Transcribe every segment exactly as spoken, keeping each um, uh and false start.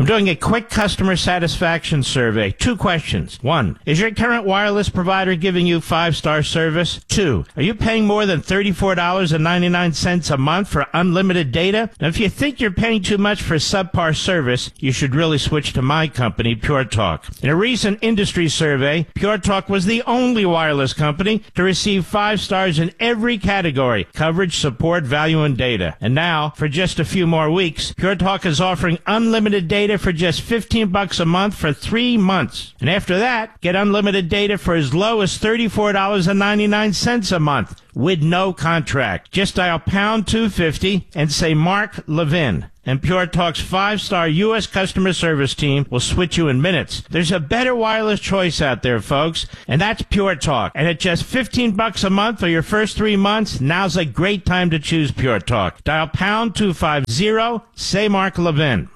I'm doing a quick customer satisfaction survey. Two questions. One, is your current wireless provider giving you five-star service? Two, are you paying more than thirty-four dollars and ninety-nine cents a month for unlimited data? Now, if you think you're paying too much for subpar service, you should really switch to my company, Pure Talk. In a recent industry survey, Pure Talk was the only wireless company to receive five stars in every category: coverage, support, value, and data. And now, for just a few more weeks, Pure Talk is offering unlimited data for just fifteen bucks a month for three months. And after that, get unlimited data for as low as thirty-four dollars and ninety-nine cents a month with no contract. Just dial pound two fifty and say Mark Levin, and Pure Talk's five-star U S customer service team will switch you in minutes. There's a better wireless choice out there, folks, and that's Pure Talk. And at just fifteen bucks a month for your first three months, now's a great time to choose Pure Talk. Dial pound two fifty, say Mark Levin.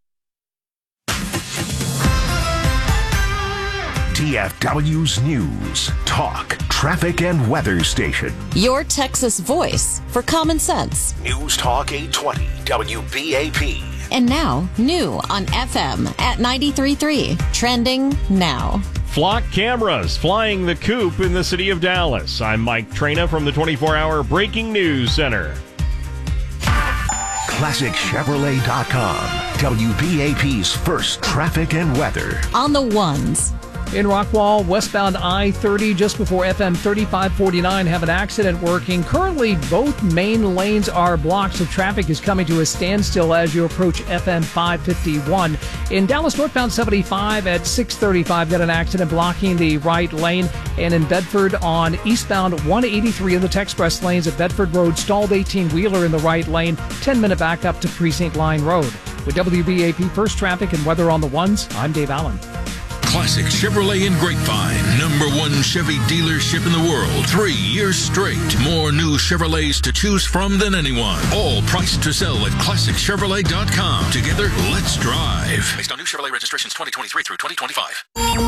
D F W's News, Talk, Traffic, and Weather Station. Your Texas voice for common sense. News Talk eight twenty, W B A P. And now, new on F M at ninety-three point three. Trending now. Flock cameras flying the coop in the city of Dallas. I'm Mike Traina from the twenty-four hour Breaking News Center. Classic Chevrolet dot com, W B A P's first traffic and weather. On the ones. In Rockwall, westbound I thirty, just before F M thirty-five forty-nine, have an accident working. Currently, both main lanes are blocked, so traffic is coming to a standstill as you approach F M five fifty-one. In Dallas, northbound seventy-five at six thirty-five, got an accident blocking the right lane. And in Bedford, on eastbound one eighty-three in the Texpress lanes at Bedford Road, stalled eighteen-wheeler in the right lane, ten-minute backup to Precinct Line Road. With W B A P First Traffic and Weather on the Ones, I'm Dave Allen. Classic Chevrolet in Grapevine, number one Chevy dealership in the world, three years straight. More new Chevrolets to choose from than anyone. All priced to sell at Classic Chevrolet dot com. Together, let's drive. Based on new Chevrolet registrations twenty twenty-three through twenty twenty-five.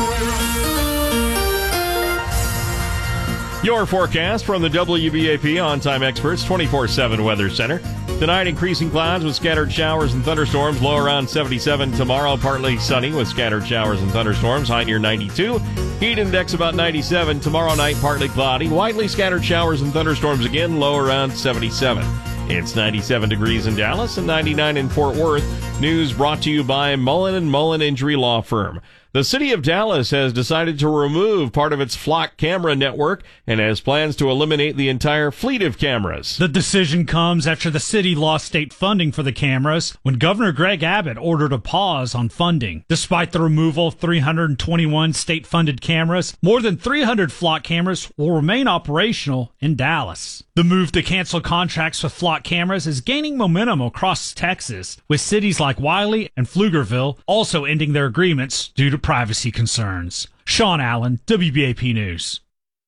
Your forecast from the W B A P On-Time Experts twenty-four seven Weather Center. Tonight, increasing clouds with scattered showers and thunderstorms. Low around seventy-seven. Tomorrow, partly sunny with scattered showers and thunderstorms. High near ninety-two. Heat index about ninety-seven. Tomorrow night, partly cloudy. Widely scattered showers and thunderstorms again. Low around seventy-seven. It's ninety-seven degrees in Dallas and ninety-nine in Fort Worth. News brought to you by Mullen and Mullen Injury Law Firm. The city of Dallas has decided to remove part of its Flock camera network and has plans to eliminate the entire fleet of cameras. The decision comes after the city lost state funding for the cameras when Governor Greg Abbott ordered a pause on funding. Despite the removal of three hundred twenty-one state-funded cameras, more than three hundred Flock cameras will remain operational in Dallas. The move to cancel contracts with Flock cameras is gaining momentum across Texas, with cities like Wiley and Pflugerville also ending their agreements due to privacy concerns. Sean Allen, W B A P News.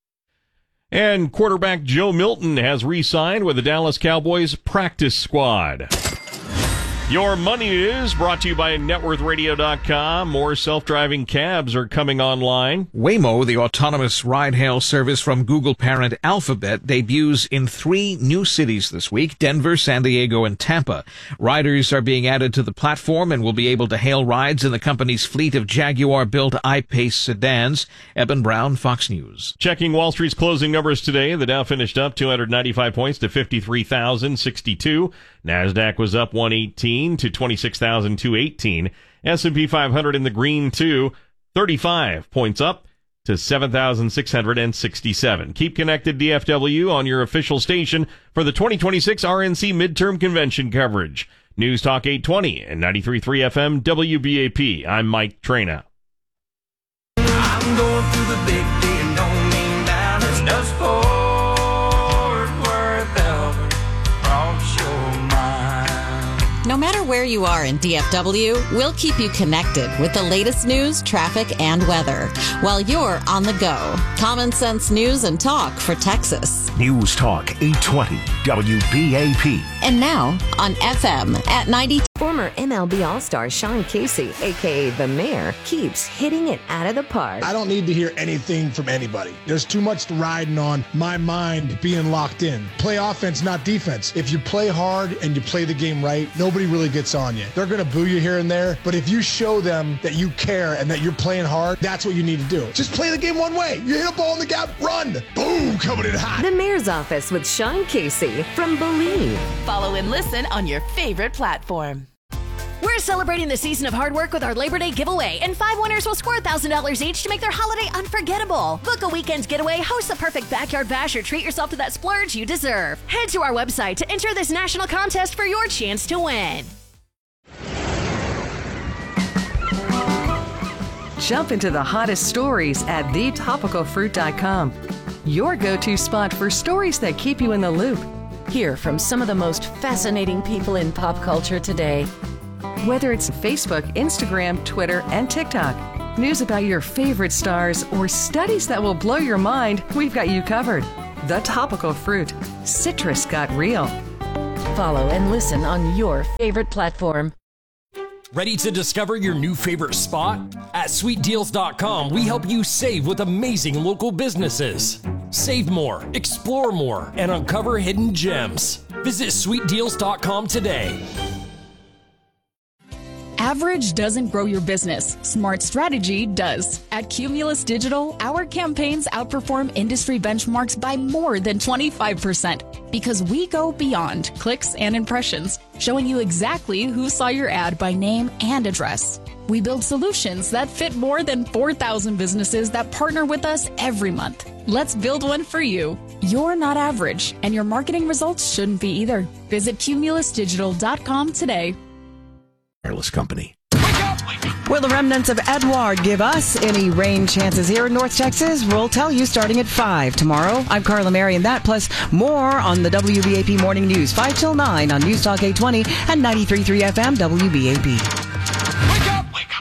And quarterback Joe Milton has re-signed with the Dallas Cowboys practice squad. Your money news brought to you by net worth radio dot com. More self-driving cabs are coming online. Waymo, the autonomous ride-hail service from Google parent Alphabet, debuts in three new cities this week: Denver, San Diego, and Tampa. Riders are being added to the platform and will be able to hail rides in the company's fleet of Jaguar-built I-Pace sedans. Eben Brown, Fox News. Checking Wall Street's closing numbers today, the Dow finished up two hundred ninety-five points to fifty-three thousand sixty-two. NASDAQ was up one eighteen to twenty-six thousand two hundred eighteen. S and P five hundred in the green, too, thirty-five points up to seven thousand six hundred sixty-seven. Keep connected, D F W, on your official station for the twenty twenty-six R N C Midterm Convention coverage. News Talk eight twenty and ninety-three point three F M W B A P. I'm Mike Traina. I'm going through the big D and don't mean down. It's no sport worth ever offshore mine. No matter where you are in D F W, we'll keep you connected with the latest news, traffic, and weather while you're on the go. Common sense news and talk for Texas. News Talk eight twenty W B A P. And now on F M at ninety. Former M L B All-Star Sean Casey, a k a. The Mayor, keeps hitting it out of the park. I don't need to hear anything from anybody. There's too much riding on my mind being locked in. Play offense, not defense. If you play hard and you play the game right, nobody really gets on you. They're going to boo you here and there, but if you show them that you care and that you're playing hard, that's what you need to do. Just play the game one way. You hit a ball in the gap, run. Boom, coming in hot. The Mayor's Office with Sean Casey from Believe. Follow and listen on your favorite platform. We're celebrating the season of hard work with our Labor Day giveaway, and five winners will score one thousand dollars each to make their holiday unforgettable. Book a weekend's getaway, host the perfect backyard bash, or treat yourself to that splurge you deserve. Head to our website to enter this national contest for your chance to win. Jump into the hottest stories at the topical fruit dot com. Your go-to spot for stories that keep you in the loop. Hear from some of the most fascinating people in pop culture today. Whether it's Facebook, Instagram, Twitter, and TikTok, news about your favorite stars, or studies that will blow your mind, we've got you covered. The Topical Fruit. Citrus got real. Follow and listen on your favorite platform. Ready to discover your new favorite spot? At sweet deals dot com, we help you save with amazing local businesses. Save more, explore more, and uncover hidden gems. Visit sweet deals dot com today. Average doesn't grow your business. Smart strategy does. At Cumulus Digital, our campaigns outperform industry benchmarks by more than twenty-five percent because we go beyond clicks and impressions, showing you exactly who saw your ad by name and address. We build solutions that fit more than four thousand businesses that partner with us every month. Let's build one for you. You're not average, and your marketing results shouldn't be either. Visit cumulus digital dot com today. Wireless company. Will the remnants of Edouard give us any rain chances here in North Texas? We'll tell you starting at five tomorrow. I'm Carla Mary, and that plus more on the W B A P Morning News, five till nine on News Talk eight twenty and ninety-three point three F M W B A P.